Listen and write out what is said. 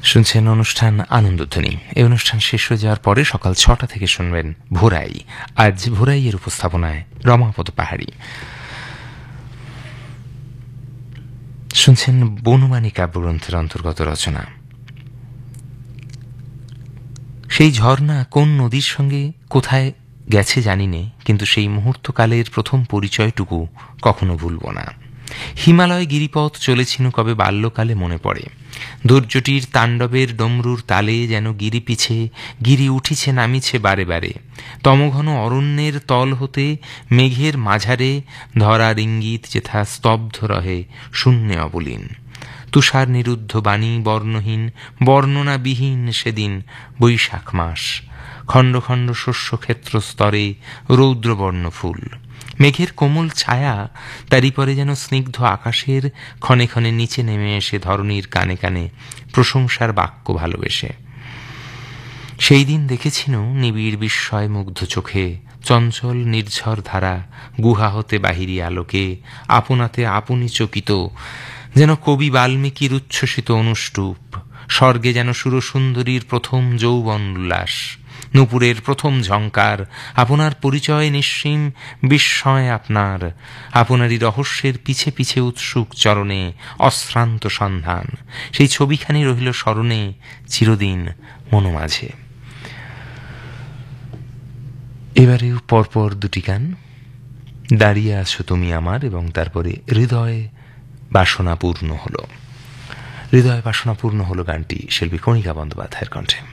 শুনছেন অনুষ্ঠান আনন্দধ্বনি। এই অনুষ্ঠান শেষ হয়ে যাওয়ার পরে সকাল 6টা থেকে শুনবেন ভোরাই। আজ ভোরাইয়ের উপস্থাপনায় রমাপদ পাহাড়ি। শুনছেন বনমানী কাব্যগ্রন্থের অন্তর্গত রচনা। সেই ঝর্ণা কোন নদীর সঙ্গে কোথায় গেছে জানি নে, কিন্তু সেই মুহূর্তকালের প্রথম পরিচয়টুকু কখনো ভুলব না। হিমালয় গিরিপথ চলেছিল কবে বাল্যকালে মনে পড়ে। ধৈর্যটির তাণ্ডবের ডমরুর তালে যেন গিরি পিছে গিরি উঠিছে নামিছে বারে বারে। তমঘন অরণ্যের তল হতে মেঘের মাঝারে ধরার ইঙ্গিত যেথা স্তব্ধ রহে শূন্যে অবলীন। তুষার নিরুদ্ধ বাণী বর্ণহীন বর্ণনাবিহীন সেদিন বৈশাখ মাস। খণ্ড খণ্ড শস্যক্ষেত্র স্তরে রৌদ্রবর্ণ ফুল, মেঘের কোমল ছায়া তারই পরে যেন স্নিগ্ধ আকাশের ক্ষণে ক্ষণে নিচে নেমে এসে ধরণীর কানে কানে প্রশংসার বাক্য ভালোবেসে। সেই দিন দেখেছিল নিবিড় বিস্ময় মুগ্ধ চোখে চঞ্চল নির্ঝর ধারা গুহা হতে বাহিরি আলোকে আপনাতে আপনি চকিত, যেন কবি বাল্মীকির উচ্ছ্বসিত অনুষ্টুপ। স্বর্গে যেন সুরসুন্দরীর প্রথম যৌবন উল্লাস, নূপুরের প্রথম ঝঙ্কার, আপনার পরিচয় নিঃসীম বিস্ময় আপনার, আপনারই রহস্যের পিছে পিছে উৎসুক চরণে অশ্রান্ত সন্ধান। সেই ছবিখানি রহিল স্মরণে চিরদিন মনোমাঝে। এবারে পরপর দুটি গান, দাঁড়িয়ে আছো তুমি আমার এবং তারপরে হৃদয় বাসনা পূর্ণ হলো। হৃদয় বাসনা পূর্ণ হলো গানটি শিল্পী কণিকা বন্দ্যোপাধ্যায়ের কণ্ঠে।